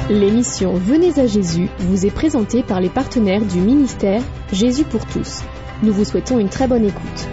L'émission Venez à Jésus vous est présentée par les partenaires du ministère Jésus pour tous. Nous vous souhaitons une très bonne écoute.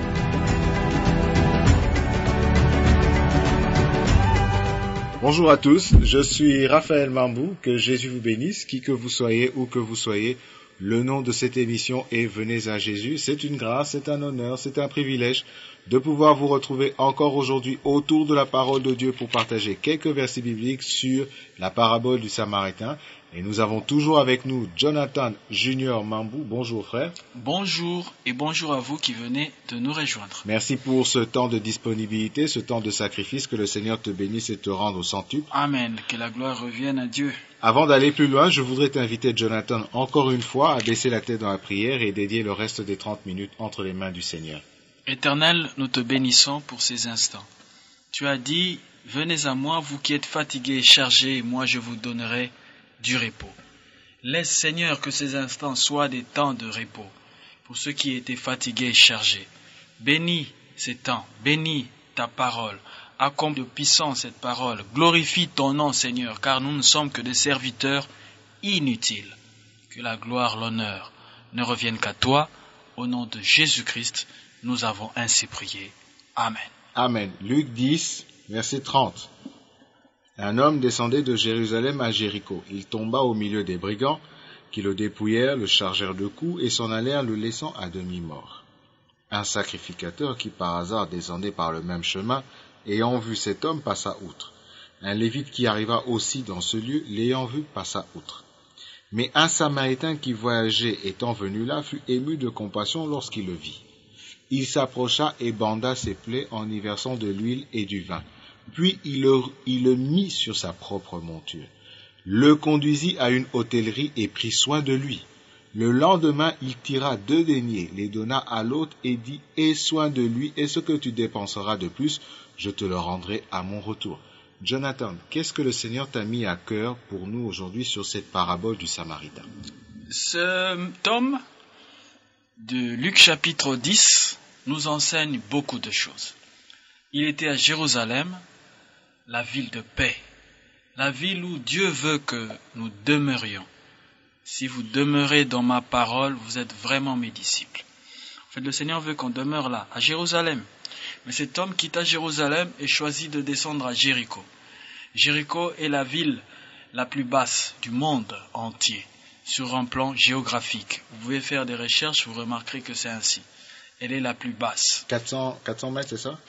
Bonjour à tous, je suis Raphaël Mambou, que Jésus vous bénisse, qui que vous soyez, où que vous soyez. Le nom de cette émission est Venez à Jésus. C'est une grâce, c'est un honneur, c'est un privilège de pouvoir vous retrouver encore aujourd'hui autour de la parole de Dieu pour partager quelques versets bibliques sur la parabole du Samaritain. Et nous avons toujours avec nous Jonathan Junior Mambou. Bonjour frère. Bonjour et bonjour à vous qui venez de nous rejoindre. Merci pour ce temps de disponibilité, ce temps de sacrifice. Que le Seigneur te bénisse et te rende au centuple. Amen. Que la gloire revienne à Dieu. Avant d'aller plus loin, je voudrais t'inviter, Jonathan, encore une fois, à baisser la tête dans la prière et dédier le reste des 30 minutes entre les mains du Seigneur. Éternel, nous te bénissons pour ces instants. Tu as dit, venez à moi, vous qui êtes fatigués et chargés, et moi je vous donnerai du repos. Laisse, Seigneur, que ces instants soient des temps de repos pour ceux qui étaient fatigués et chargés. Bénis ces temps, bénis ta parole. Accomple de puissance cette parole. Glorifie ton nom, Seigneur, car nous ne sommes que des serviteurs inutiles. Que la gloire, l'honneur ne reviennent qu'à toi. Au nom de Jésus-Christ, nous avons ainsi prié. Amen. Amen. Luc 10, verset 30. Un homme descendait de Jérusalem à Jéricho. Il tomba au milieu des brigands qui le dépouillèrent, le chargèrent de coups et s'en allèrent le laissant à demi-mort. Un sacrificateur qui par hasard descendait par le même chemin, ayant vu cet homme, passa outre. Un lévite qui arriva aussi dans ce lieu, l'ayant vu, passa outre. Mais un Samaritain qui voyageait étant venu là, fut ému de compassion lorsqu'il le vit. Il s'approcha et banda ses plaies en y versant de l'huile et du vin. Puis il le mit sur sa propre monture, le conduisit à une hôtellerie et prit soin de lui. Le lendemain, il tira 2 deniers, les donna à l'autre et dit « Aie soin de lui, et ce que tu dépenseras de plus, je te le rendrai à mon retour. » Jonathan, qu'est-ce que le Seigneur t'a mis à cœur pour nous aujourd'hui sur cette parabole du Samaritain? Ce tome de Luc chapitre 10 nous enseigne beaucoup de choses. Il était à Jérusalem, la ville de paix, la ville où Dieu veut que nous demeurions. Si vous demeurez dans ma parole, vous êtes vraiment mes disciples. En fait, le Seigneur veut qu'on demeure là, à Jérusalem. Mais cet homme quitta Jérusalem et choisit de descendre à Jéricho. Jéricho est la ville la plus basse du monde entier, sur un plan géographique. Vous pouvez faire des recherches, vous remarquerez que c'est ainsi. Elle est la plus basse. 400 mètres, c'est ça?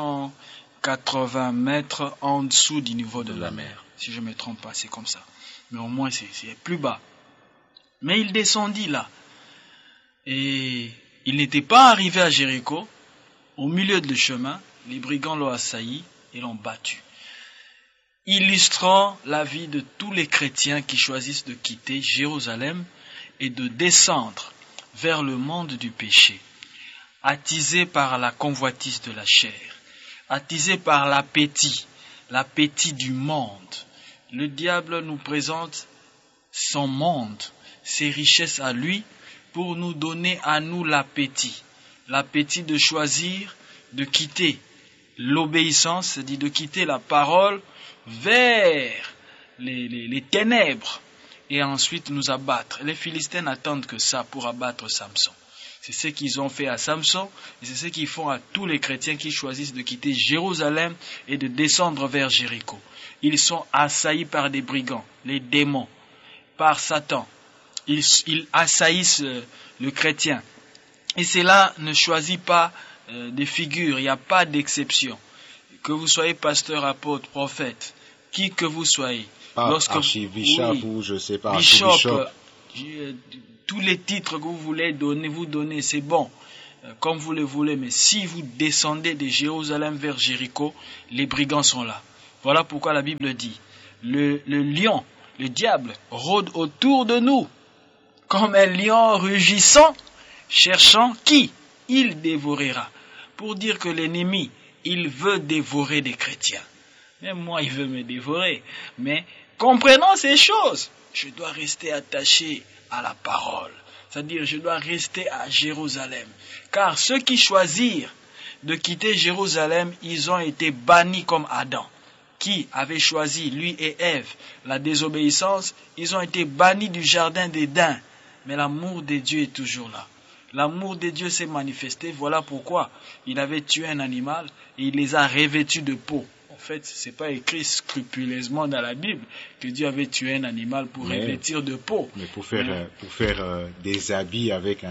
380 mètres en dessous du niveau de la mer. Si je ne me trompe pas, c'est comme ça. Mais au moins, c'est plus bas. Mais il descendit là. Et il n'était pas arrivé à Jéricho. Au milieu du chemin, les brigands l'ont assailli et l'ont battu. Illustrant la vie de tous les chrétiens qui choisissent de quitter Jérusalem et de descendre vers le monde du péché, attisés par la convoitise de la chair, attisés par l'appétit du monde. Le diable nous présente son monde, ses richesses à lui, pour nous donner à nous l'appétit de choisir, de quitter l'obéissance, c'est-à-dire de quitter la parole vers les ténèbres et ensuite nous abattre. Les Philistins n'attendent que ça pour abattre Samson. C'est ce qu'ils ont fait à Samson et c'est ce qu'ils font à tous les chrétiens qui choisissent de quitter Jérusalem et de descendre vers Jéricho. Ils sont assaillis par des brigands, les démons, par Satan. Ils assaillissent le chrétien. Et cela ne choisit pas des figures, il n'y a pas d'exception. Que vous soyez pasteur, apôtre, prophète, qui que vous soyez. Archibishop ou je sais pas, bishop, tous les titres que vous voulez vous donner, c'est bon, comme vous le voulez. Mais si vous descendez de Jérusalem vers Jéricho, les brigands sont là. Voilà pourquoi la Bible dit, le lion, le diable, rôde autour de nous, comme un lion rugissant, cherchant qui il dévorera. Pour dire que l'ennemi, il veut dévorer des chrétiens. Même moi, il veut me dévorer. Mais comprenons ces choses. Je dois rester attaché à la parole. C'est-à-dire, je dois rester à Jérusalem. Car ceux qui choisirent de quitter Jérusalem, ils ont été bannis comme Adam. qui avait choisi, lui et Ève, la désobéissance, ils ont été bannis du jardin d'Éden. Mais l'amour de Dieu est toujours là. L'amour de Dieu s'est manifesté. Voilà pourquoi il avait tué un animal et il les a revêtus de peau. En fait, ce n'est pas écrit scrupuleusement dans la Bible que Dieu avait tué un animal pour revêtir de peau. Mais pour faire des habits avec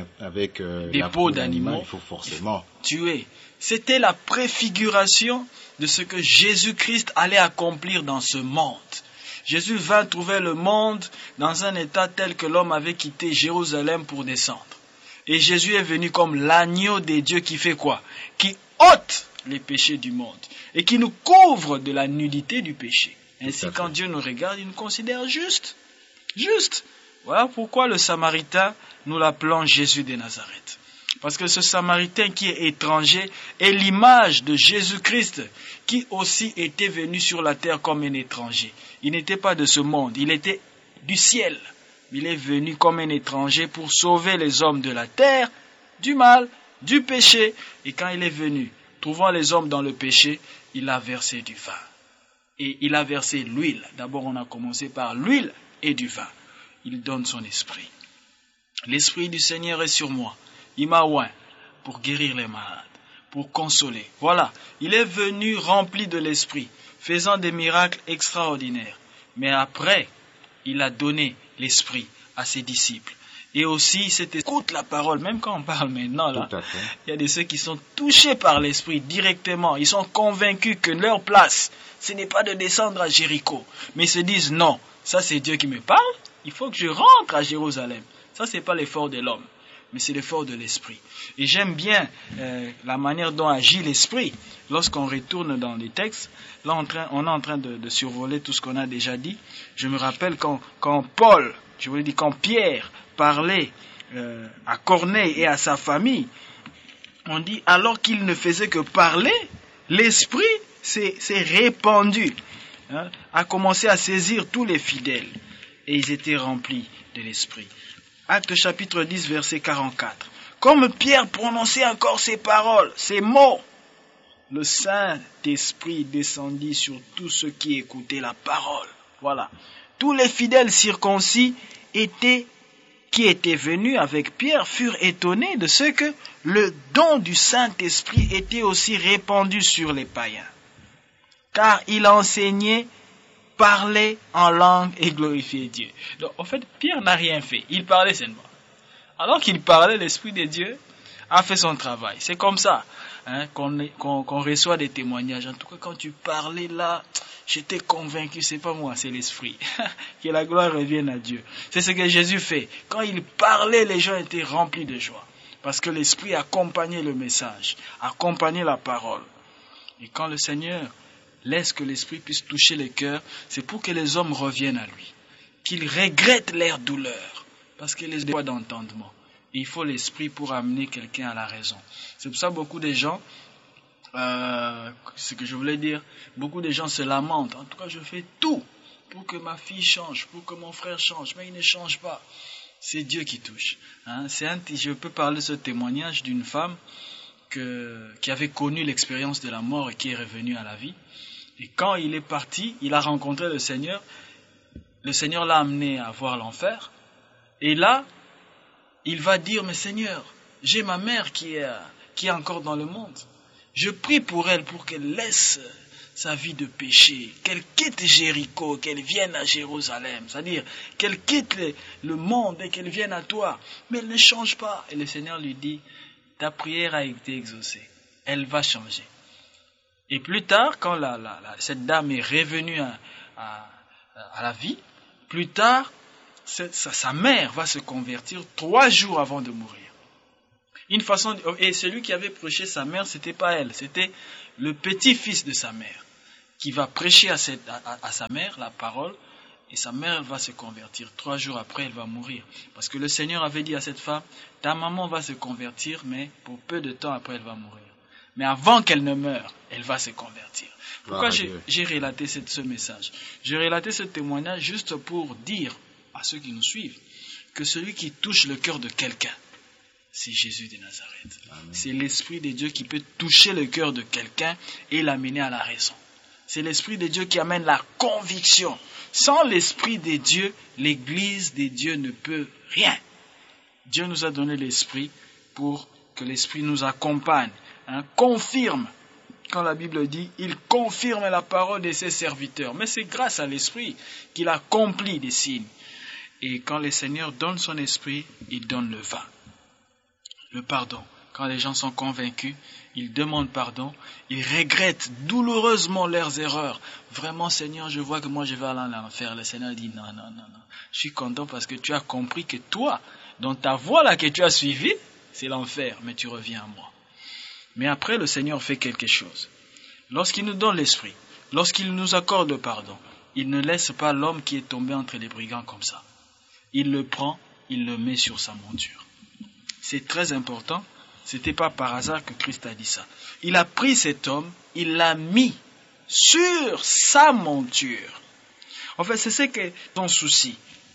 des peaux d'animaux, il faut forcément tuer. C'était la préfiguration de ce que Jésus-Christ allait accomplir dans ce monde. Jésus vint trouver le monde dans un état tel que l'homme avait quitté Jérusalem pour descendre. Et Jésus est venu comme l'agneau des dieux qui fait quoi? Qui ôte les péchés du monde et qui nous couvre de la nudité du péché. Ainsi, quand Dieu nous regarde, il nous considère juste. Juste. Voilà pourquoi le Samaritain, nous l'appelons Jésus de Nazareth. Parce que ce Samaritain qui est étranger est l'image de Jésus-Christ qui aussi était venu sur la terre comme un étranger. Il n'était pas de ce monde, il était du ciel. Il est venu comme un étranger pour sauver les hommes de la terre, du mal, du péché. Et quand il est venu, trouvant les hommes dans le péché, il a versé du vin. Et il a versé l'huile. D'abord, on a commencé par l'huile et du vin. Il donne son esprit. L'esprit du Seigneur est sur moi. Il m'a oint pour guérir les malades, pour consoler. Voilà, il est venu rempli de l'esprit, faisant des miracles extraordinaires. Mais après, il a donné l'esprit à ses disciples. Et aussi, écoute la parole, même quand on parle maintenant, là, il y a de ceux qui sont touchés par l'esprit directement. Ils sont convaincus que leur place, ce n'est pas de descendre à Jéricho. Mais ils se disent, non, ça c'est Dieu qui me parle, il faut que je rentre à Jérusalem. Ça, ce n'est pas l'effort de l'homme, mais c'est l'effort de l'esprit. Et j'aime bien la manière dont agit l'esprit. Lorsqu'on retourne dans les textes, là on est en train de survoler tout ce qu'on a déjà dit. Je me rappelle quand Paul, quand Pierre parlait à Corneille et à sa famille, on dit alors qu'il ne faisait que parler, l'esprit s'est répandu, a commencé à saisir tous les fidèles et ils étaient remplis de l'esprit. Actes chapitre 10 verset 44. Comme Pierre prononçait encore ces paroles, ces mots, le Saint-Esprit descendit sur tous ceux qui écoutaient la parole. Voilà. Tous les fidèles circoncis qui étaient venus avec Pierre furent étonnés de ce que le don du Saint-Esprit était aussi répandu sur les païens. Car il enseignait, parlait en langue et glorifiait Dieu. Donc en fait, Pierre n'a rien fait. Il parlait seulement. Alors qu'il parlait, l'Esprit de Dieu a fait son travail. C'est comme ça qu'on reçoit des témoignages. En tout cas, quand tu parlais là, j'étais convaincu, c'est pas moi, c'est l'Esprit. Que la gloire revienne à Dieu. C'est ce que Jésus fait. Quand il parlait, les gens étaient remplis de joie. Parce que l'Esprit accompagnait le message, accompagnait la parole. Et quand le Seigneur laisse que l'Esprit puisse toucher les cœurs, c'est pour que les hommes reviennent à lui. Qu'ils regrettent leur douleur. Parce que les voix d'entendement. Il faut l'Esprit pour amener quelqu'un à la raison. C'est pour ça que beaucoup de gens, ce que je voulais dire, beaucoup de gens se lamentent. En tout cas, je fais tout pour que ma fille change, pour que mon frère change, mais il ne change pas. C'est Dieu qui touche. Je peux parler de ce témoignage d'une femme qui avait connu l'expérience de la mort et qui est revenue à la vie. Et quand il est parti, il a rencontré le Seigneur. Le Seigneur l'a amené à voir l'enfer. Et là, il va dire, mais Seigneur, j'ai ma mère qui est encore dans le monde. Je prie pour elle pour qu'elle laisse sa vie de péché, qu'elle quitte Jéricho, qu'elle vienne à Jérusalem. C'est-à-dire qu'elle quitte le monde et qu'elle vienne à toi. Mais elle ne change pas. Et le Seigneur lui dit, ta prière a été exaucée. Elle va changer. Et plus tard, quand cette dame est revenue à la vie, plus tard, sa mère va se convertir 3 jours avant de mourir. Et celui qui avait prêché sa mère, c'était pas elle, c'était le petit-fils de sa mère qui va prêcher à sa mère la parole et sa mère va se convertir. 3 jours après, elle va mourir. Parce que le Seigneur avait dit à cette femme, ta maman va se convertir, mais pour peu de temps après, elle va mourir. Mais avant qu'elle ne meure, elle va se convertir. Pourquoi j'ai relaté ce message? J'ai relaté ce témoignage juste pour dire à ceux qui nous suivent que celui qui touche le cœur de quelqu'un, c'est Jésus de Nazareth. Amen. C'est l'Esprit de Dieu qui peut toucher le cœur de quelqu'un et l'amener à la raison. C'est l'Esprit de Dieu qui amène la conviction. Sans l'Esprit de Dieu, l'Église de Dieu ne peut rien. Dieu nous a donné l'Esprit pour que l'Esprit nous accompagne, confirme. Quand la Bible dit, il confirme la parole de ses serviteurs. Mais c'est grâce à l'Esprit qu'il accomplit des signes. Et quand le Seigneur donne son Esprit, il donne le vin, le pardon. Quand les gens sont convaincus, ils demandent pardon, ils regrettent douloureusement leurs erreurs. Vraiment, Seigneur, je vois que moi je vais aller en enfer. Le Seigneur dit, non. Je suis content parce que tu as compris que toi, dans ta voie là que tu as suivie, c'est l'enfer, mais tu reviens à moi. Mais après, le Seigneur fait quelque chose. Lorsqu'il nous donne l'Esprit, lorsqu'il nous accorde le pardon, il ne laisse pas l'homme qui est tombé entre les brigands comme ça. Il le prend, il le met sur sa monture. C'est très important. C'était pas par hasard que Christ a dit ça. Il a pris cet homme, il l'a mis sur sa monture. En fait, c'est ce qui est ton souci.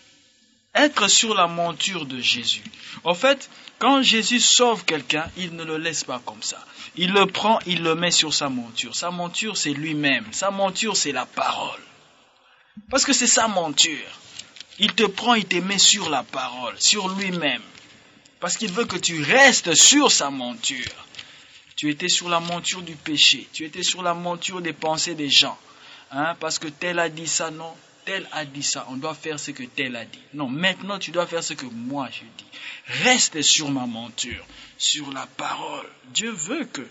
Être sur la monture de Jésus. En fait, quand Jésus sauve quelqu'un, il ne le laisse pas comme ça. Il le prend, il le met sur sa monture. Sa monture, c'est lui-même. Sa monture, c'est la parole. Parce que c'est sa monture. Il te prend, il te met sur la parole, sur lui-même. Parce qu'il veut que tu restes sur sa monture. Tu étais sur la monture du péché. Tu étais sur la monture des pensées des gens. Parce que tel a dit ça, non. Tel a dit ça. On doit faire ce que tel a dit. Non, maintenant tu dois faire ce que moi je dis. Reste sur ma monture, sur la parole. Dieu veut que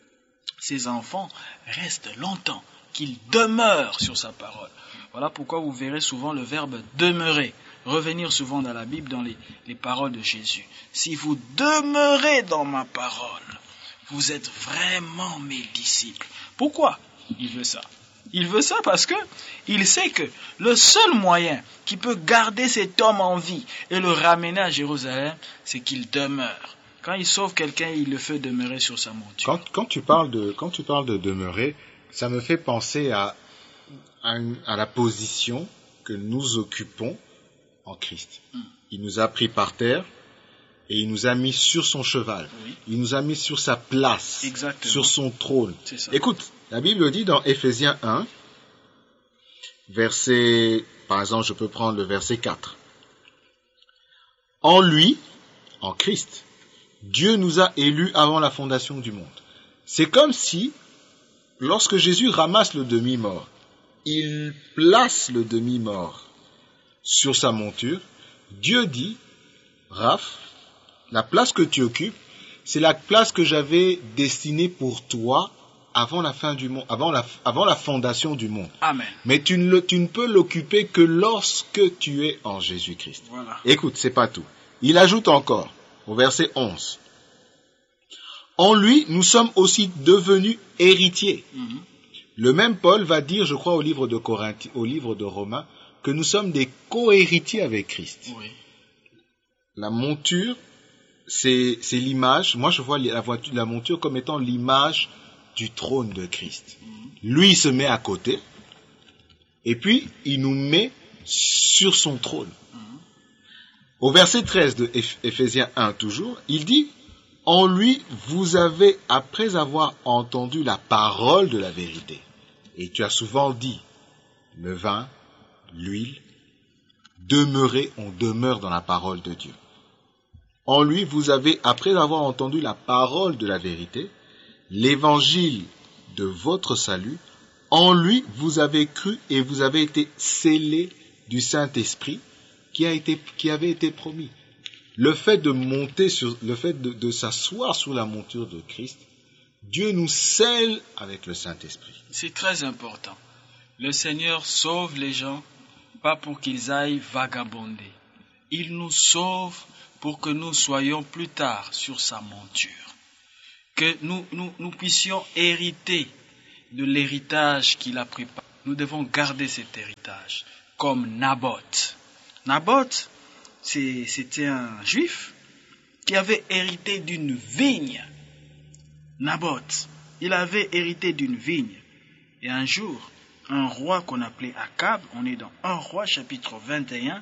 ses enfants restent longtemps, qu'ils demeurent sur sa parole. Voilà pourquoi vous verrez souvent le verbe demeurer. Revenir souvent dans la Bible, dans les paroles de Jésus. Si vous demeurez dans ma parole, vous êtes vraiment mes disciples. Pourquoi il veut ça? Il veut ça parce que il sait que le seul moyen qui peut garder cet homme en vie et le ramener à Jérusalem, c'est qu'il demeure. Quand il sauve quelqu'un, il le fait demeurer sur sa monture. Quand tu parles de demeurer, ça me fait penser à la position que nous occupons en Christ. Il nous a pris par terre et il nous a mis sur son cheval. Oui. Il nous a mis sur sa place, sur son trône. Écoute, la Bible dit dans Éphésiens 1, par exemple, je peux prendre le verset 4. En lui, en Christ, Dieu nous a élus avant la fondation du monde. C'est comme si, lorsque Jésus ramasse le demi-mort, il place le demi-mort sur sa monture. Dieu dit, Raph, la place que tu occupes, c'est la place que j'avais destinée pour toi avant la fin du monde, avant la fondation du monde. Amen. Mais tu ne peux l'occuper que lorsque tu es en Jésus-Christ. Voilà. Écoute, c'est pas tout. Il ajoute encore, au verset 11. En lui, nous sommes aussi devenus héritiers. Mm-hmm. Le même Paul va dire, je crois, au livre de Romains, que nous sommes des co-héritiers avec Christ. Oui. La monture, c'est l'image. Moi, je vois la monture comme étant l'image du trône de Christ. Lui, il se met à côté, et puis il nous met sur son trône. Au verset 13 de Éphésiens 1 toujours, il dit, en lui, vous avez, après avoir entendu la parole de la vérité, et tu as souvent dit, le vin, l'huile, demeurez, on demeure dans la parole de Dieu. En lui, vous avez, après avoir entendu la parole de la vérité, l'évangile de votre salut, en lui, vous avez cru et vous avez été scellés du Saint-Esprit qui avait été promis. Le fait de monter le fait de s'asseoir sous la monture de Christ, Dieu nous scelle avec le Saint-Esprit. C'est très important. Le Seigneur sauve les gens, pas pour qu'ils aillent vagabonder. Il nous sauve pour que nous soyons plus tard sur sa monture. Que nous puissions hériter de l'héritage qu'il a préparé. Nous devons garder cet héritage, comme Naboth. Naboth, c'était un juif qui avait hérité d'une vigne. Naboth, il avait hérité d'une vigne. Et un jour, un roi qu'on appelait Akab, on est dans 1 Roi chapitre 21,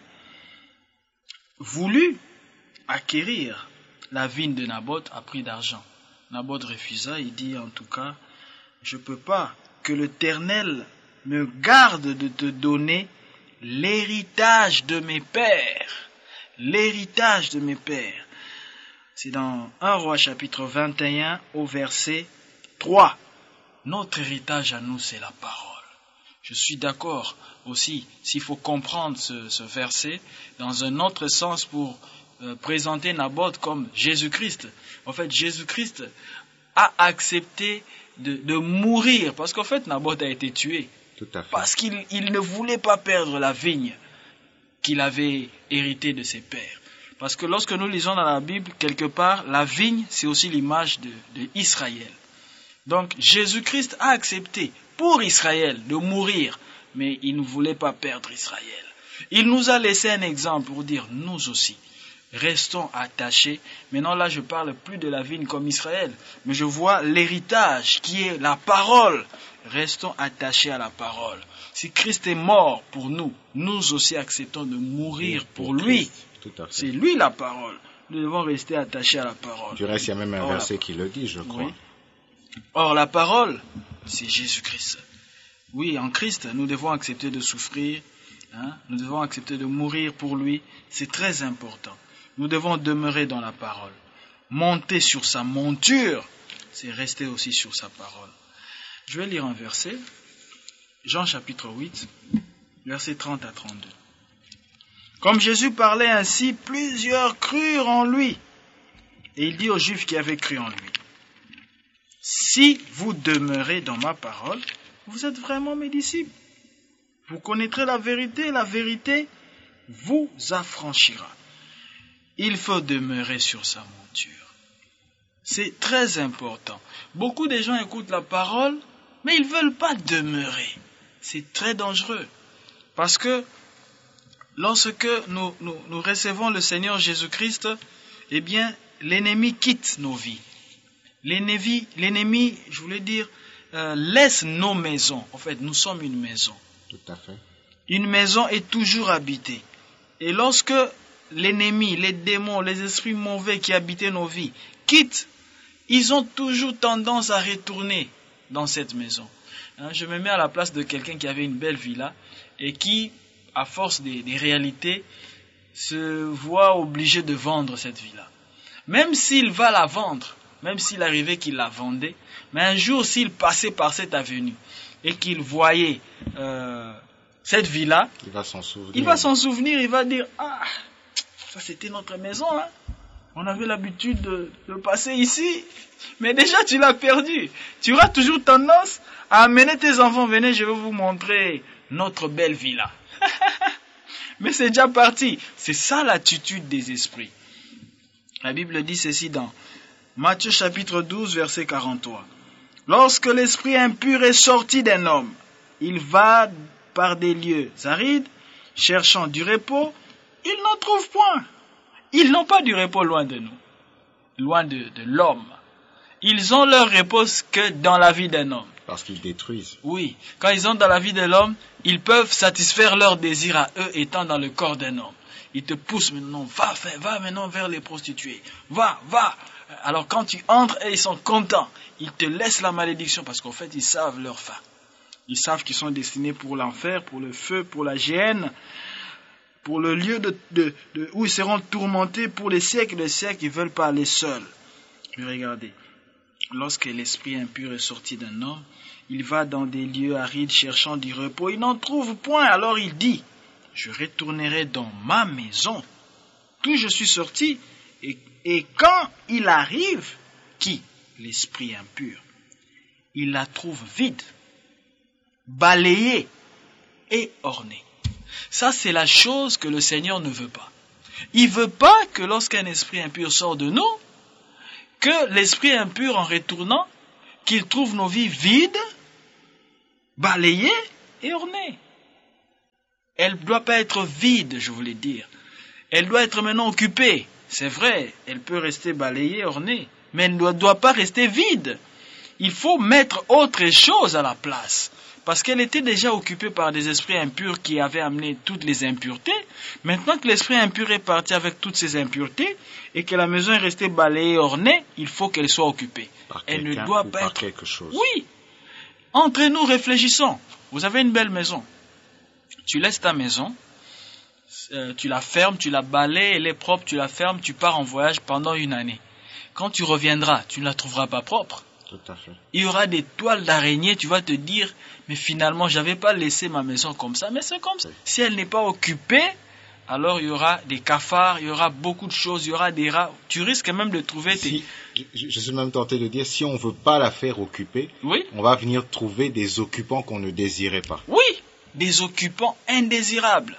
voulut acquérir la vigne de Naboth à prix d'argent. Naboth refusa, il dit en tout cas, je ne peux pas que l'Éternel me garde de te donner l'héritage de mes pères. L'héritage de mes pères. C'est dans 1 Roi chapitre 21 au verset 3. Notre héritage à nous, c'est la parole. Je suis d'accord aussi, s'il faut comprendre ce verset dans un autre sens pour présenter Naboth comme Jésus-Christ. En fait, Jésus-Christ a accepté de mourir, parce qu'en fait, Naboth a été tué. Tout à fait. Parce qu'il ne voulait pas perdre la vigne qu'il avait héritée de ses pères. Parce que lorsque nous lisons dans la Bible, quelque part, la vigne, c'est aussi l'image de Israël. Donc, Jésus-Christ a accepté pour Israël de mourir, mais il ne voulait pas perdre Israël. Il nous a laissé un exemple pour dire, nous aussi, restons attachés. Maintenant là, je parle plus de la vigne comme Israël, mais je vois l'héritage qui est la parole. Restons attachés à la parole. Si Christ est mort pour nous, nous aussi acceptons de mourir pour lui. Tout à fait. C'est lui la parole. Nous devons rester attachés à la parole. Du reste, il y a même un verset qui le dit, je crois. Oui. Or, la parole, c'est Jésus-Christ. Oui, en Christ, nous devons accepter de souffrir. Nous devons accepter de mourir pour lui. C'est très important. Nous devons demeurer dans la parole. Monter sur sa monture, c'est rester aussi sur sa parole. Je vais lire un verset. Jean chapitre 8, versets 30 à 32. Comme Jésus parlait ainsi, plusieurs crurent en lui. Et il dit aux Juifs qui avaient cru en lui, si vous demeurez dans ma parole, vous êtes vraiment mes disciples. Vous connaîtrez la vérité vous affranchira. Il faut demeurer sur sa monture. C'est très important. Beaucoup de gens écoutent la parole, mais ils ne veulent pas demeurer. C'est très dangereux. Parce que lorsque nous recevons le Seigneur Jésus-Christ, eh bien, l'ennemi quitte nos vies. L'ennemi, je voulais dire, laisse nos maisons. En fait, nous sommes une maison. Tout à fait. Une maison est toujours habitée. Et lorsque l'ennemi, les démons, les esprits mauvais qui habitaient nos vies quittent, ils ont toujours tendance à retourner dans cette maison. Je me mets à la place de quelqu'un qui avait une belle villa et qui, à force des réalités, se voit obligé de vendre cette villa. Même s'il va la vendre, même s'il arrivait qu'il la vendait, mais un jour s'il passait par cette avenue et qu'il voyait cette villa, il va s'en souvenir, il va dire, ah, ça c'était notre maison, hein. On avait l'habitude de passer ici, mais déjà tu l'as perdu. Tu auras toujours tendance à amener tes enfants, venez, je vais vous montrer notre belle villa. Mais c'est déjà parti. C'est ça l'attitude des esprits. La Bible dit ceci dans Matthieu chapitre 12, verset 43. Lorsque l'esprit impur est sorti d'un homme, il va par des lieux arides, cherchant du repos, il n'en trouve point. Ils n'ont pas du repos loin de nous, loin de l'homme. Ils ont leur repos que dans la vie d'un homme. Parce qu'ils détruisent. Oui, quand ils sont dans la vie de l'homme, ils peuvent satisfaire leurs désirs à eux étant dans le corps d'un homme. Ils te poussent maintenant, va maintenant vers les prostituées, va. Alors quand tu entres et ils sont contents, ils te laissent la malédiction parce qu'en fait ils savent leur fin. Ils savent qu'ils sont destinés pour l'enfer, pour le feu, pour la géhenne, pour le lieu où ils seront tourmentés pour les siècles et les siècles, ils ne veulent pas aller seuls. Mais regardez, lorsque l'esprit impur est sorti d'un homme, il va dans des lieux arides cherchant du repos, il n'en trouve point, alors il dit, je retournerai dans ma maison, d'où je suis sorti, et quand il arrive, qui? L'esprit impur. Il la trouve vide, balayée et ornée. Ça, c'est la chose que le Seigneur ne veut pas. Il ne veut pas que lorsqu'un esprit impur sort de nous, que l'esprit impur, en retournant, qu'il trouve nos vies vides, balayées et ornées. Elle ne doit pas être vide, je voulais dire. Elle doit être maintenant occupée. C'est vrai, elle peut rester balayée, ornée, mais elle ne doit pas rester vide. Il faut mettre autre chose à la place. Parce qu'elle était déjà occupée par des esprits impurs qui avaient amené toutes les impuretés. Maintenant que l'esprit impur est parti avec toutes ces impuretés et que la maison est restée balayée, ornée, il faut qu'elle soit occupée. Elle ne doit pas être quelque chose. Oui. Entre nous, réfléchissons. Vous avez une belle maison. Tu laisses ta maison, tu la fermes, tu la balayes, elle est propre, tu la fermes, tu pars en voyage pendant 1 année. Quand tu reviendras, tu ne la trouveras pas propre. Tout à fait. Il y aura des toiles d'araignée, tu vas te dire, mais finalement, j'avais pas laissé ma maison comme ça, mais c'est comme ça. Si elle n'est pas occupée, alors il y aura des cafards, il y aura beaucoup de choses, il y aura des rats. Tu risques même de trouver je suis même tenté de dire, si on ne veut pas la faire occuper, oui, on va venir trouver des occupants qu'on ne désirait pas. Oui, des occupants indésirables.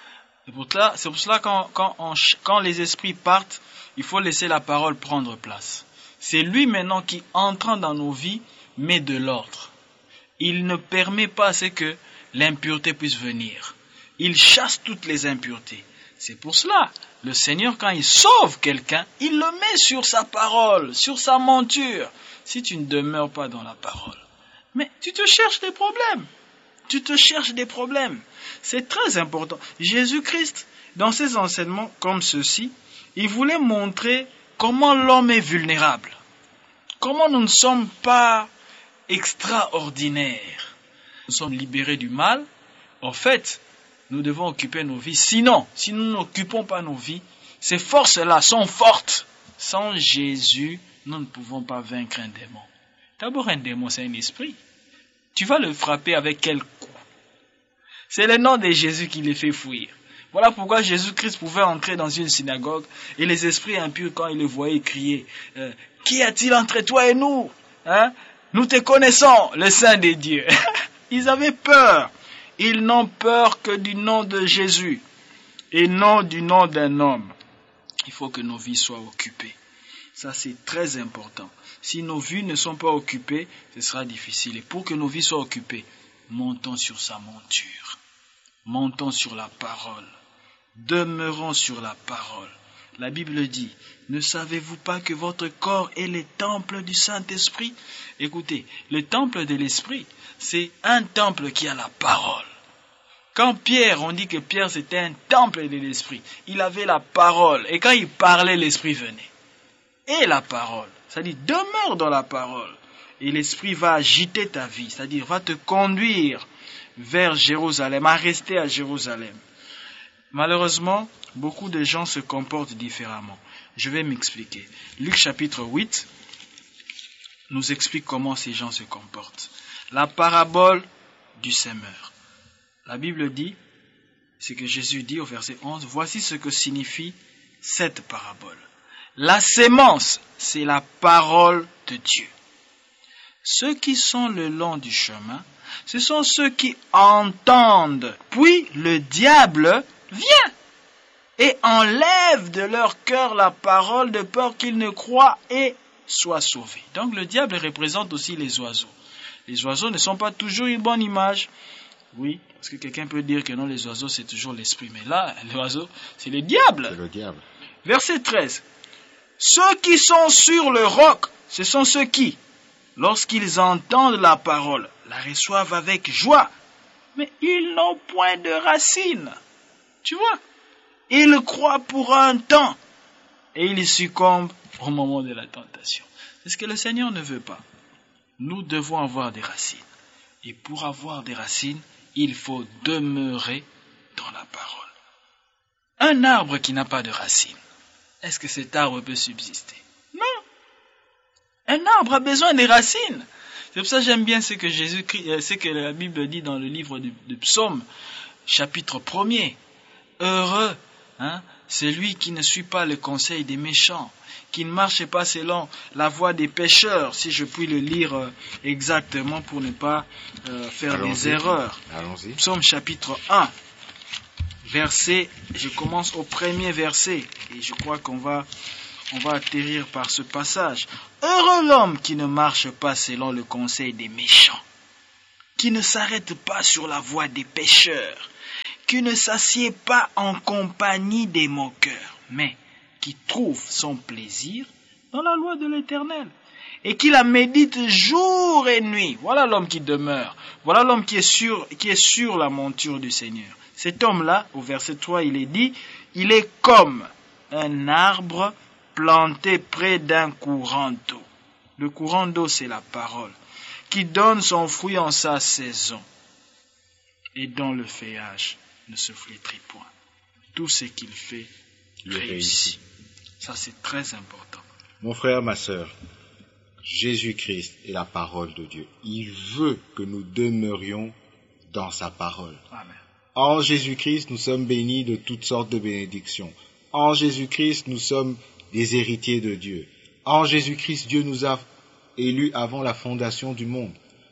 C'est pour cela quand les esprits partent, il faut laisser la parole prendre place. C'est lui maintenant qui, entrant dans nos vies, met de l'ordre. Il ne permet pas que l'impureté puisse venir. Il chasse toutes les impuretés. C'est pour cela, le Seigneur, quand il sauve quelqu'un, il le met sur sa parole, sur sa monture. Si tu ne demeures pas dans la parole, mais tu te cherches des problèmes. Tu te cherches des problèmes. C'est très important. Jésus-Christ, dans ses enseignements comme ceci, il voulait montrer comment l'homme est vulnérable. Comment nous ne sommes pas extraordinaires. Nous sommes libérés du mal. En fait, nous devons occuper nos vies. Sinon, si nous n'occupons pas nos vies, ces forces-là sont fortes. Sans Jésus, nous ne pouvons pas vaincre un démon. D'abord, un démon, c'est un esprit. Tu vas le frapper avec quel coup? C'est le nom de Jésus qui les fait fuir. Voilà pourquoi Jésus-Christ pouvait entrer dans une synagogue et les esprits impurs, quand ils le voyaient, criaient « Qu'y a-t-il entre toi et nous? Nous te connaissons, le Saint des dieux. » Ils avaient peur. Ils n'ont peur que du nom de Jésus et non du nom d'un homme. Il faut que nos vies soient occupées. Ça, c'est très important. Si nos vies ne sont pas occupées, ce sera difficile. Et pour que nos vies soient occupées, montons sur sa monture. Montons sur la parole. Demeurons sur la parole. La Bible dit, ne savez-vous pas que votre corps est le temple du Saint-Esprit? Écoutez, le temple de l'Esprit, c'est un temple qui a la parole. Quand Pierre, on dit que Pierre c'était un temple de l'Esprit, il avait la parole. Et quand il parlait, l'Esprit venait. Et la parole, c'est-à-dire demeure dans la parole. Et l'Esprit va agiter ta vie, c'est-à-dire va te conduire vers Jérusalem, à rester à Jérusalem. Malheureusement, beaucoup de gens se comportent différemment. Je vais m'expliquer. Luc chapitre 8 nous explique comment ces gens se comportent. La parabole du semeur. La Bible dit, c'est que Jésus dit au verset 11, voici ce que signifie cette parabole. La sémence, c'est la parole de Dieu. Ceux qui sont le long du chemin, ce sont ceux qui entendent. Puis le diable vient et enlève de leur cœur la parole de peur qu'ils ne croient et soient sauvés. Donc le diable représente aussi les oiseaux. Les oiseaux ne sont pas toujours une bonne image. Oui, parce que quelqu'un peut dire que non, les oiseaux c'est toujours l'esprit. Mais là, l'oiseau, c'est le diable. C'est le diable. Verset 13. Ceux qui sont sur le roc, ce sont ceux qui, lorsqu'ils entendent la parole, la reçoivent avec joie. Mais ils n'ont point de racines. Tu vois, ils croient pour un temps et ils succombent au moment de la tentation. C'est ce que le Seigneur ne veut pas. Nous devons avoir des racines. Et pour avoir des racines, il faut demeurer dans la parole. Un arbre qui n'a pas de racines, est-ce que cet arbre peut subsister? Non. Un arbre a besoin des racines. C'est pour ça que j'aime bien ce que la Bible dit dans le livre de Psaume, chapitre 1er. Heureux, celui qui ne suit pas le conseil des méchants, qui ne marche pas selon la voie des pécheurs, si je puis le lire exactement pour ne pas faire des erreurs. Allons-y. Psaume chapitre 1, je commence au premier verset, et je crois qu'on va atterrir par ce passage. Heureux l'homme qui ne marche pas selon le conseil des méchants, qui ne s'arrête pas sur la voie des pécheurs, qui ne s'assied pas en compagnie des moqueurs, mais qui trouve son plaisir dans la loi de l'Éternel, et qui la médite jour et nuit. Voilà l'homme qui demeure. Voilà l'homme qui est sur la monture du Seigneur. Cet homme-là, au verset 3, il est dit, il est comme un arbre planté près d'un courant d'eau. Le courant d'eau, c'est la parole, qui donne son fruit en sa saison et dont le feuillage ne se flétrit point. Tout ce qu'il fait réussit. Ça, c'est très important. Mon frère, ma sœur, Jésus-Christ est la parole de Dieu. Il veut que nous demeurions dans sa parole. Amen. En Jésus-Christ, nous sommes bénis de toutes sortes de bénédictions. En Jésus-Christ, nous sommes des héritiers de Dieu. En Jésus-Christ, Dieu nous a élus avant la fondation du monde.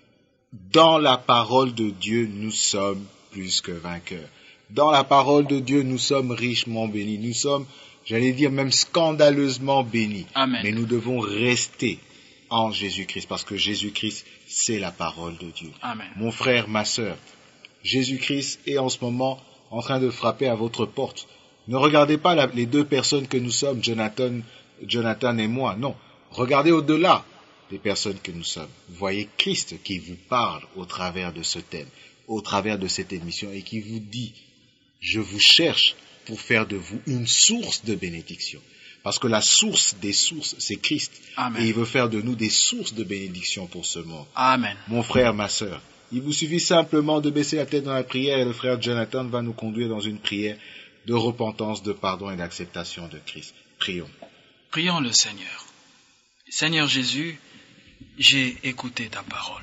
Dans la parole de Dieu, nous sommes plus que vainqueurs. Dans la parole de Dieu, nous sommes richement bénis. Nous sommes, j'allais dire, même scandaleusement bénis. Amen. Mais nous devons rester en Jésus-Christ, parce que Jésus-Christ, c'est la parole de Dieu. Amen. Mon frère, ma sœur, Jésus-Christ est en ce moment en train de frapper à votre porte. Ne regardez pas les deux personnes que nous sommes, Jonathan et moi, non. Regardez au-delà des personnes que nous sommes. Voyez Christ qui vous parle au travers de ce thème, au travers de cette émission, et qui vous dit, je vous cherche pour faire de vous une source de bénédiction. Parce que la source des sources, c'est Christ. Amen. Et il veut faire de nous des sources de bénédiction pour ce monde. Amen. Mon frère, ma sœur, il vous suffit simplement de baisser la tête dans la prière et le frère Jonathan va nous conduire dans une prière de repentance, de pardon et d'acceptation de Christ. Prions. Prions le Seigneur. Seigneur Jésus, j'ai écouté ta parole.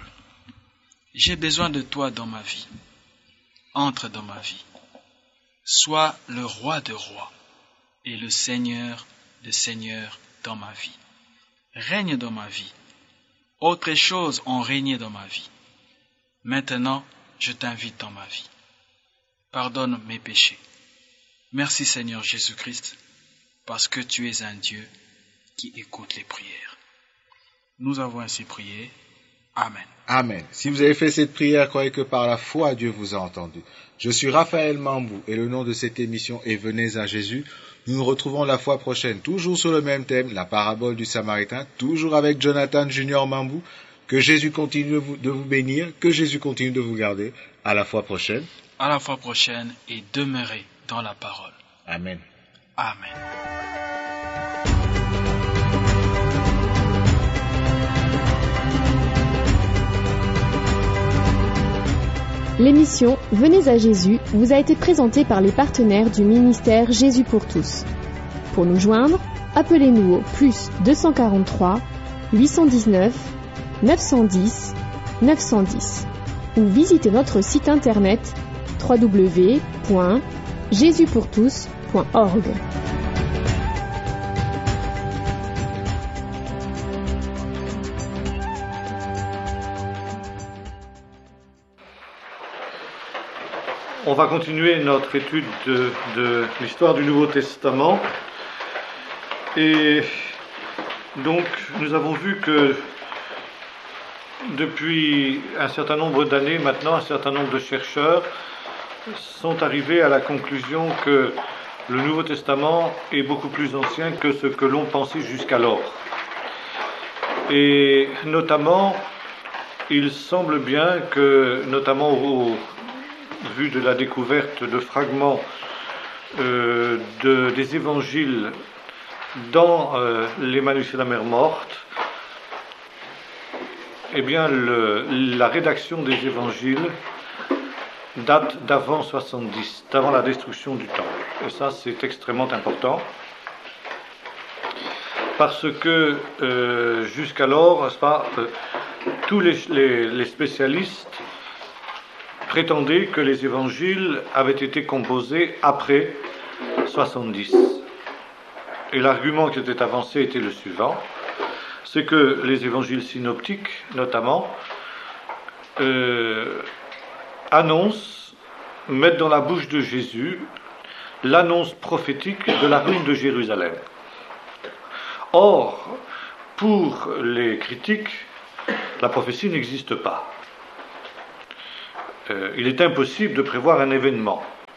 J'ai besoin de toi dans ma vie. Entre dans ma vie. Sois le roi de rois et le Seigneur de seigneurs dans ma vie. Règne dans ma vie. Autres choses ont régné dans ma vie. Maintenant, je t'invite dans ma vie. Pardonne mes péchés. Merci Seigneur Jésus-Christ, parce que tu es un Dieu qui écoute les prières. Nous avons ainsi prié. Amen. Amen. Si vous avez fait cette prière, croyez que par la foi, Dieu vous a entendu. Je suis Raphaël Mambou et le nom de cette émission est Venez à Jésus. Nous nous retrouvons la fois prochaine, toujours sur le même thème, la parabole du Samaritain, toujours avec Jonathan Junior Mambou. Que Jésus continue de vous bénir, que Jésus continue de vous garder. À la fois prochaine. À la fois prochaine et demeurez dans la parole. Amen. Amen. L'émission Venez à Jésus vous a été présentée par les partenaires du ministère Jésus pour tous. Pour nous joindre, appelez-nous au plus 243 819 910 910 ou visitez notre site internet www.jesuspourtous.org. On va continuer notre étude de l'histoire du Nouveau Testament. Et donc, nous avons vu que depuis un certain nombre d'années maintenant, un certain nombre de chercheurs sont arrivés à la conclusion que le Nouveau Testament est beaucoup plus ancien que ce que l'on pensait jusqu'alors. Et notamment, il semble bien que, notamment au vu de la découverte de fragments des évangiles dans les manuscrits de la mer morte, eh bien, la rédaction des évangiles date d'avant 70, d'avant la destruction du temple. Et ça, c'est extrêmement important, parce que jusqu'alors, tous les spécialistes prétendaient que les évangiles avaient été composés après 70. Et l'argument qui était avancé était le suivant, c'est que les évangiles synoptiques, notamment, annoncent, mettent dans la bouche de Jésus l'annonce prophétique de la ruine de Jérusalem. Or, pour les critiques, la prophétie n'existe pas. Il est impossible de prévoir un événement.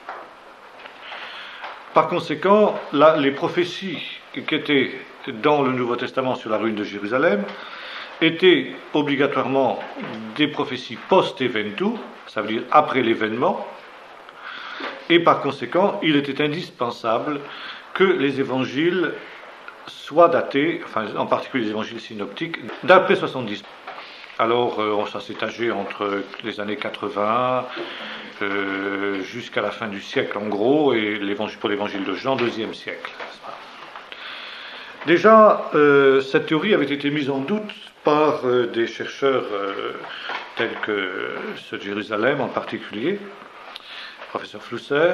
Par conséquent, les prophéties qui étaient dans le Nouveau Testament sur la ruine de Jérusalem étaient obligatoirement des prophéties post-eventu, ça veut dire après l'événement, et par conséquent, il était indispensable que les évangiles soient datés, en particulier les évangiles synoptiques, d'après 70. Alors, ça s'est âgé entre les années 80 jusqu'à la fin du siècle, en gros, et pour l'évangile de Jean, 2e siècle. Déjà, cette théorie avait été mise en doute par des chercheurs tels que ceux de Jérusalem en particulier, le professeur Flusser,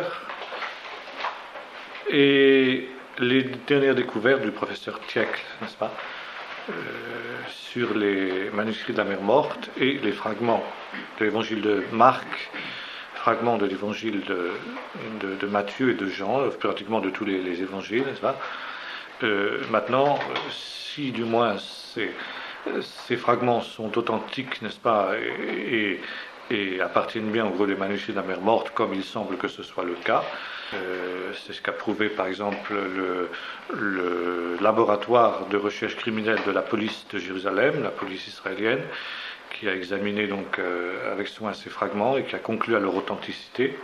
et les dernières découvertes du professeur Tieck, n'est-ce pas, sur les manuscrits de la mer Morte et les fragments de l'évangile de Marc, fragments de l'évangile de Matthieu et de Jean, pratiquement de tous les évangiles, n'est-ce pas. Maintenant, si du moins ces fragments sont authentiques, n'est-ce pas, et appartiennent bien au gros des manuscrits de la mer Morte, comme il semble que ce soit le cas, c'est ce qu'a prouvé par exemple le laboratoire de recherche criminelle de la police de Jérusalem, la police israélienne, qui a examiné donc avec soin ces fragments et qui a conclu à leur authenticité.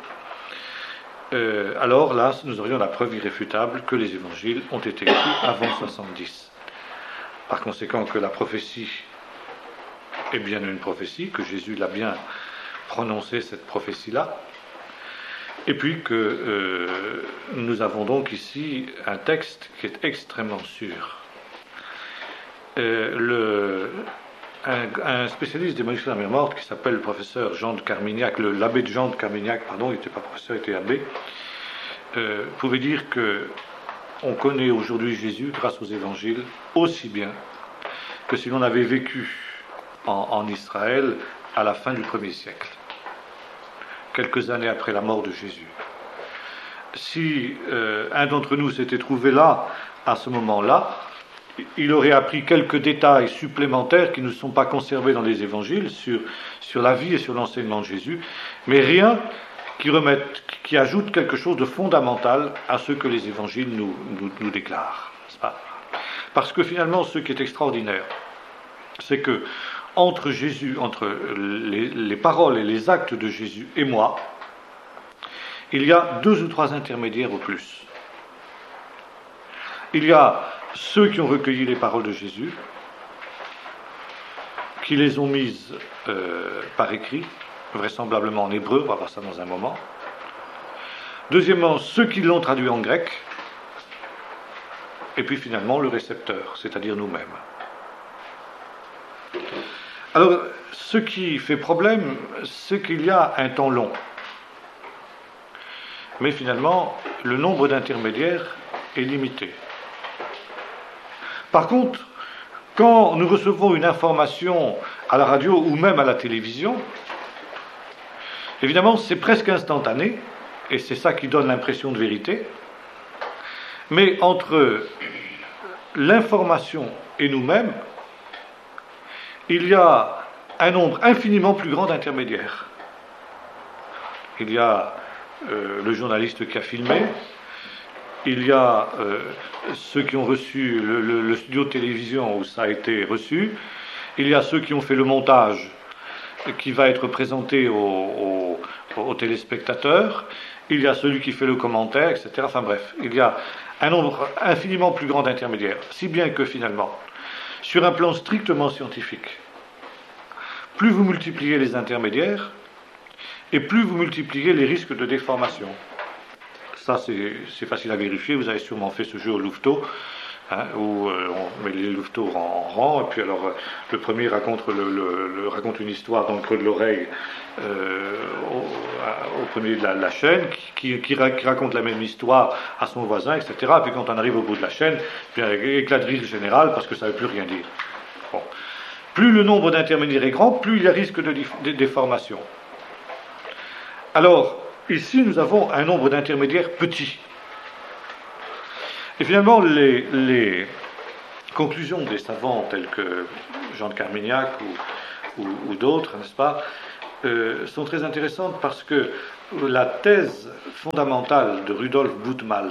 Alors là, nous aurions la preuve irréfutable que les évangiles ont été écrits avant 70. Par conséquent, que la prophétie est bien une prophétie, que Jésus l'a bien prononcé cette prophétie-là, et puis que nous avons donc ici un texte qui est extrêmement sûr. Un spécialiste des manuscrits de la mer Morte qui s'appelle le professeur Jean de Carmignac, l'abbé de Jean de Carmignac, pardon, il n'était pas professeur, il était abbé, pouvait dire que on connaît aujourd'hui Jésus grâce aux évangiles aussi bien que si l'on avait vécu en Israël à la fin du 1er siècle, quelques années après la mort de Jésus. Si un d'entre nous s'était trouvé là, à ce moment-là, il aurait appris quelques détails supplémentaires qui ne sont pas conservés dans les évangiles sur la vie et sur l'enseignement de Jésus, mais rien qui ajoute quelque chose de fondamental à ce que les évangiles nous déclarent. N'est-ce pas ? Parce que finalement, ce qui est extraordinaire, c'est que entre Jésus, entre les paroles et les actes de Jésus et moi, il y a 2 ou 3 intermédiaires au plus. Il y a ceux qui ont recueilli les paroles de Jésus, qui les ont mises par écrit, vraisemblablement en hébreu, on va voir ça dans un moment. Deuxièmement, ceux qui l'ont traduit en grec, et puis finalement le récepteur, c'est-à-dire nous-mêmes. Alors, ce qui fait problème, c'est qu'il y a un temps long. Mais finalement, le nombre d'intermédiaires est limité. Par contre, quand nous recevons une information à la radio ou même à la télévision, évidemment, c'est presque instantané, et c'est ça qui donne l'impression de vérité. Mais entre l'information et nous-mêmes, il y a un nombre infiniment plus grand d'intermédiaires. Il y a le journaliste qui a filmé, il y a ceux qui ont reçu le studio de télévision où ça a été reçu, il y a ceux qui ont fait le montage qui va être présenté aux téléspectateurs, il y a celui qui fait le commentaire, etc. Enfin bref, il y a un nombre infiniment plus grand d'intermédiaires, si bien que finalement, sur un plan strictement scientifique, plus vous multipliez les intermédiaires, et plus vous multipliez les risques de déformation. Ça, c'est facile à vérifier. Vous avez sûrement fait ce jeu au louveteau, où on met les louveteaux en rang, et puis alors le premier raconte une histoire dans le creux de l'oreille au premier de la chaîne, qui raconte la même histoire à son voisin, etc. Et puis quand on arrive au bout de la chaîne, il y a éclat de rire général parce que ça ne veut plus rien dire. Bon. Plus le nombre d'intermédiaires est grand, plus il y a risque de déformation. Alors, ici, nous avons un nombre d'intermédiaires petit. Et finalement, les conclusions des savants tels que Jean de Carmignac ou d'autres, n'est-ce pas, sont très intéressantes parce que la thèse fondamentale de Rudolf Bultmann,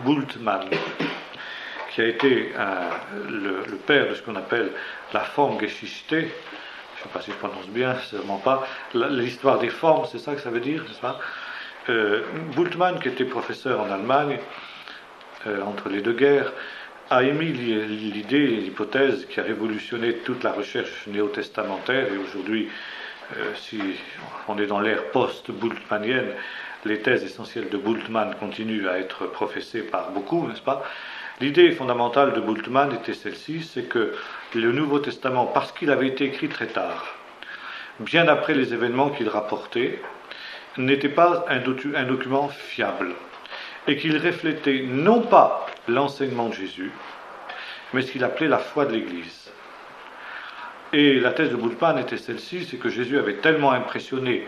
qui a été le père de ce qu'on appelle la Formgeschichte, je ne sais pas si je prononce bien, sûrement pas, l'histoire des formes, c'est ça que ça veut dire, n'est-ce pas? Bultmann, qui était professeur en Allemagne, entre les deux guerres, a émis l'idée, l'hypothèse qui a révolutionné toute la recherche néo-testamentaire, et aujourd'hui, si on est dans l'ère post-bultmannienne, les thèses essentielles de Bultmann continuent à être professées par beaucoup, n'est-ce pas? L'idée fondamentale de Bultmann était celle-ci, c'est que le Nouveau Testament, parce qu'il avait été écrit très tard, bien après les événements qu'il rapportait, n'était pas un document fiable, et qu'il reflétait non pas l'enseignement de Jésus, mais ce qu'il appelait la foi de l'Église. Et la thèse de Bultmann était celle-ci, c'est que Jésus avait tellement impressionné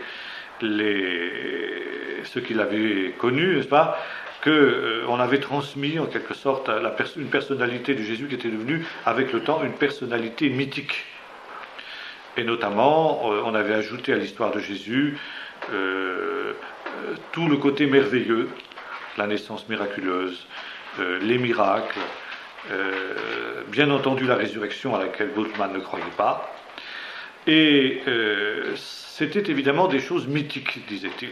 ceux qu'il avait connus, n'est-ce pas, qu'on avait transmis en quelque sorte une personnalité de Jésus qui était devenue avec le temps une personnalité mythique. Et notamment, on avait ajouté à l'histoire de Jésus tout le côté merveilleux, la naissance miraculeuse, les miracles, bien entendu la résurrection à laquelle Bultmann ne croyait pas. Et c'était évidemment des choses mythiques, disait-il.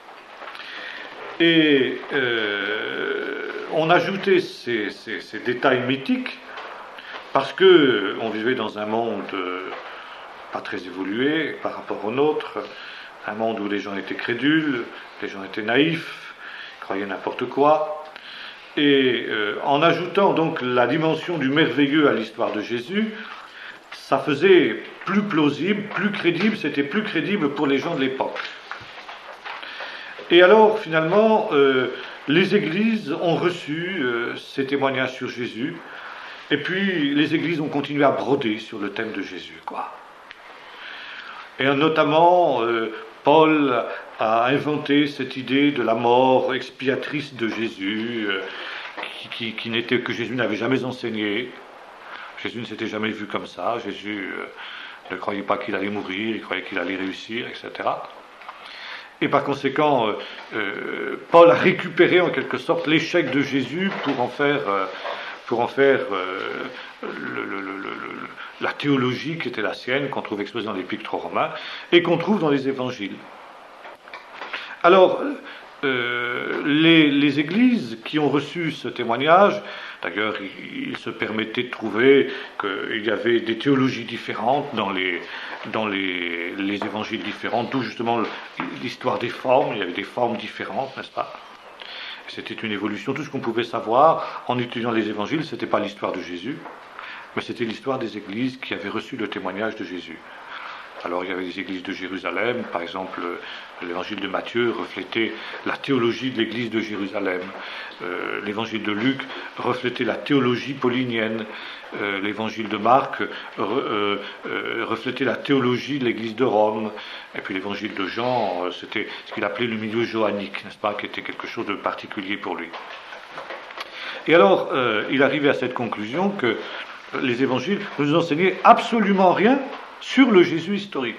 Et on ajoutait ces détails mythiques parce qu'on vivait dans un monde pas très évolué par rapport au nôtre, un monde où les gens étaient crédules, les gens étaient naïfs, croyaient n'importe quoi. Et en ajoutant donc la dimension du merveilleux à l'histoire de Jésus, ça faisait plus plausible, plus crédible, c'était plus crédible pour les gens de l'époque. Et alors, finalement, les églises ont reçu ces témoignages sur Jésus, et puis les églises ont continué à broder sur le thème de Jésus, quoi. Et notamment, Paul a inventé cette idée de la mort expiatrice de Jésus, que Jésus n'avait jamais enseigné. Jésus ne s'était jamais vu comme ça. Jésus ne croyait pas qu'il allait mourir, il croyait qu'il allait réussir, etc. Et par conséquent, Paul a récupéré en quelque sorte l'échec de Jésus pour en faire la théologie qui était la sienne, qu'on trouve exposée dans l'Épître aux Romains, et qu'on trouve dans les évangiles. Alors, les églises qui ont reçu ce témoignage, d'ailleurs, il se permettait de trouver qu'il y avait des théologies différentes dans les évangiles différents, d'où justement l'histoire des formes, il y avait des formes différentes, n'est-ce pas? C'était une évolution. Tout ce qu'on pouvait savoir en étudiant les évangiles, ce n'était pas l'histoire de Jésus, mais c'était l'histoire des églises qui avaient reçu le témoignage de Jésus. Alors il y avait les églises de Jérusalem, par exemple l'évangile de Matthieu reflétait la théologie de l'église de Jérusalem, l'évangile de Luc reflétait la théologie paulinienne, l'évangile de Marc reflétait la théologie de l'église de Rome, et puis l'évangile de Jean, c'était ce qu'il appelait le milieu johannique, n'est-ce pas, qui était quelque chose de particulier pour lui. Et alors il arrivait à cette conclusion que les évangiles ne nous enseignaient absolument rien sur le Jésus historique.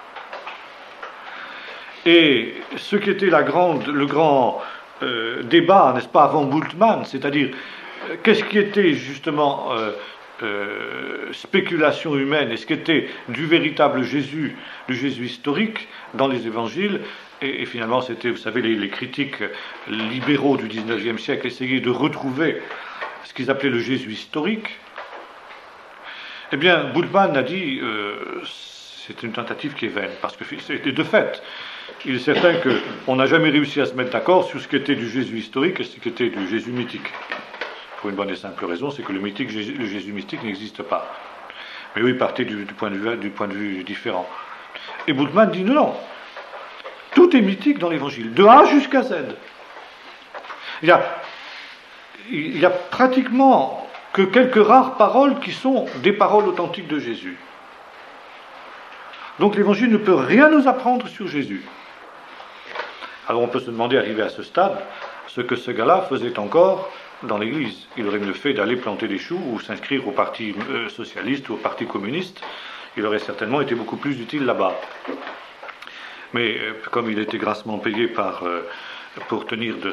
Et ce qui était le grand débat, n'est-ce pas, avant Bultmann, c'est-à-dire qu'est-ce qui était justement spéculation humaine et ce qui était du véritable Jésus, du Jésus historique dans les évangiles, et finalement c'était, vous savez, les critiques libéraux du XIXe siècle essayaient de retrouver ce qu'ils appelaient le Jésus historique. Eh bien, Bultmann a dit c'est une tentative qui est vaine, parce que de fait, il est certain qu'on n'a jamais réussi à se mettre d'accord sur ce qui était du Jésus historique et ce qui était du Jésus mythique. Pour une bonne et simple raison, c'est que le Jésus mystique n'existe pas. Mais oui, il partait du point de vue différent. Et Bultmann dit non, tout est mythique dans l'Évangile, de A jusqu'à Z. Il y a pratiquement que quelques rares paroles qui sont des paroles authentiques de Jésus. Donc l'Évangile ne peut rien nous apprendre sur Jésus. Alors on peut se demander, arrivé à ce stade, ce que ce gars-là faisait encore dans l'Église. Il aurait mieux fait d'aller planter des choux ou s'inscrire au parti socialiste ou au parti communiste. Il aurait certainement été beaucoup plus utile là-bas. Mais comme il était grassement payé pour tenir de